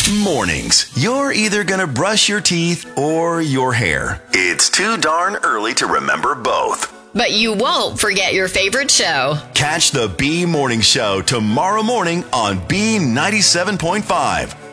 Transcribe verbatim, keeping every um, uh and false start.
Mornings. You're either going to brush your teeth or your hair. It's too darn early to remember both. But you won't forget your favorite show. Catch the B Morning Show tomorrow morning on B ninety-seven point five.